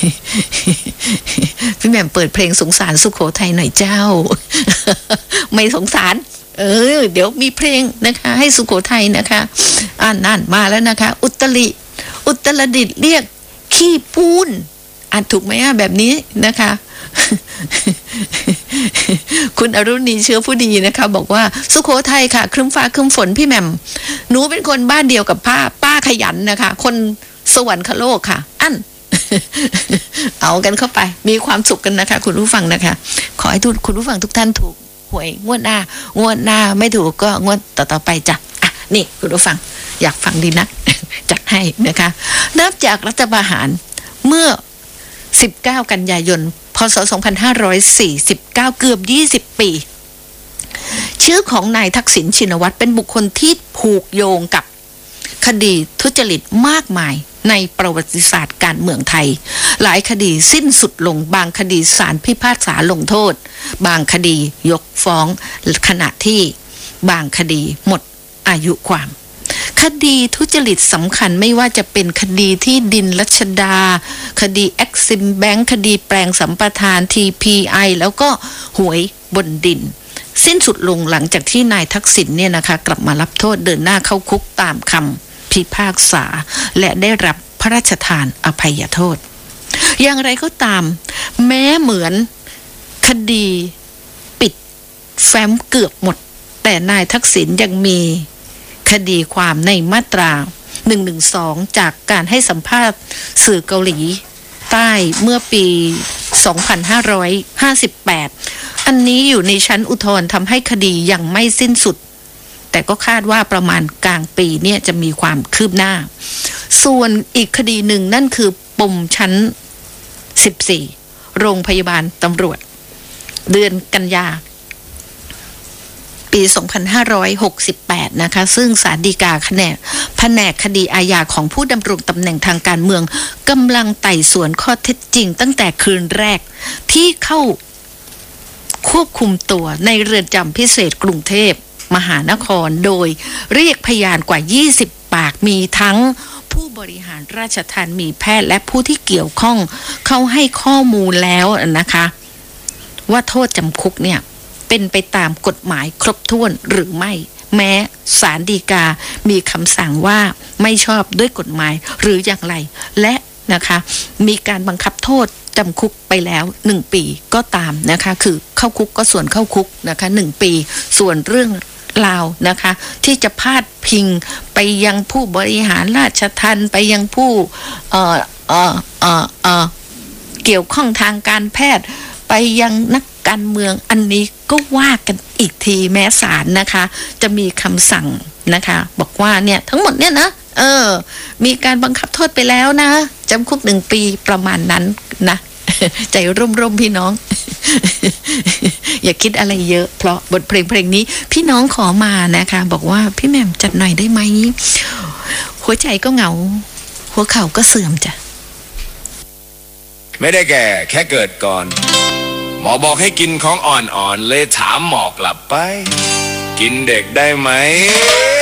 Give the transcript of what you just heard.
พี่แหม่มเปิดเพลงสงสารสุโขทัยหน่อยเจ้า ไม่สงสารเดี๋ยวมีเพลงนะคะให้สุโขทัยนะคะนั่นมาแล้วนะคะอุตรดิตถ์เรียกขี้ปูนถูกไหมแบบนี้นะคะ คุณอรุณีเชื้อผู้ดีนะคะบอกว่าสุโขทัยค่ะครึ้มฟ้าครึ้มฝนพี่แหม่มหนูเป็นคนบ้านเดียวกับป้าขยันนะคะคนสวรรคโลกค่ะเอากันเข้าไปมีความสุขกันนะคะคุณผู้ฟังนะคะขอให้คุณผู้ฟังทุกท่านถูกหวยงวดหน้าไม่ถูกก็งวดต่อไปจ้ะนี่คุณผู้ฟังอยากฟังดีนัก จัดให้นะคะนับจากรัฐประหารเมื่อ19กันยายนพ.ศ. 2549เกือบ20ปีชื่อของนายทักษิณชินวัตรเป็นบุคคลที่ผูกโยงกับคดีทุจริตมากมายในประวัติศาสตร์การเมืองไทยหลายคดีสิ้นสุดลงบางคดีศาลพิพากษาลงโทษบางคดียกฟ้องขณะที่บางคดีหมดอายุความคดีทุจริตสำคัญไม่ว่าจะเป็นคดีที่ดินรัชดาคดีแอ็กซิมแบงค์คดีแปลงสัมปทาน TPI แล้วก็หวยบนดินสิ้นสุดลงหลังจากที่นายทักษิณเนี่ยนะคะกลับมารับโทษเดินหน้าเข้าคุกตามคำพิพากษาและได้รับพระราชทานอภัยโทษอย่างไรก็ตามแม้เหมือนคดีปิดแฟ้มเกือบหมดแต่นายทักษิณยังมีคดีความในมาตรา112จากการให้สัมภาษณ์สื่อเกาหลีใต้เมื่อปี2558อันนี้อยู่ในชั้นอุทธรณ์ทำให้คดียังไม่สิ้นสุดแต่ก็คาดว่าประมาณกลางปีเนี่ยจะมีความคืบหน้าส่วนอีกคดีหนึ่งนั่นคือปมชั้น14โรงพยาบาลตำรวจเดือนกันยาปี2568นะคะซึ่งศาลฎีกาแผนกคดีอาญาของผู้ดำรงตำแหน่งทางการเมืองกำลังไต่สวนข้อเท็จจริงตั้งแต่คืนแรกที่เข้าควบคุมตัวในเรือนจำพิเศษกรุงเทพมหานครโดยเรียกพยานกว่า20ปากมีทั้งผู้บริหารราชทัณฑ์มีแพทย์และผู้ที่เกี่ยวข้องเขาให้ข้อมูลแล้วนะคะว่าโทษจำคุกเนี่ยเป็นไปตามกฎหมายครบถ้วนหรือไม่แม้ศาลฎีกามีคำสั่งว่าไม่ชอบด้วยกฎหมายหรืออย่างไรและนะคะมีการบังคับโทษจำคุกไปแล้ว1ปีก็ตามนะคะคือเข้าคุกก็ส่วนเข้าคุกนะคะ1ปีส่วนเรื่องราวนะคะที่จะพาดพิงไปยังผู้บริหารราชทัณฑ์ไปยังผู้เกี่ยวข้องทางการแพทย์ไปยังนักการเมืองอันนี้ก็ว่ากันอีกทีแม้ศาลนะคะจะมีคำสั่งนะคะบอกว่าเนี่ยทั้งหมดเนี่ยนะมีการบังคับโทษไปแล้วนะจำคุก1ปีประมาณนั้นนะใจร่มๆพี่น้อง อย่าคิดอะไรเยอะเพราะบทเพลงนี้พี่น้องขอมานะคะบอกว่าพี่แหม่มจัดหน่อยได้ไหมหัวใจก็เหงาหัวเข่าก็เสื่อมจ้ะไม่ได้แก่แค่เกิดก่อนหมอบอกให้กินของอ่อนๆเลยถามหมอกลับไปกินเด็กได้ไหม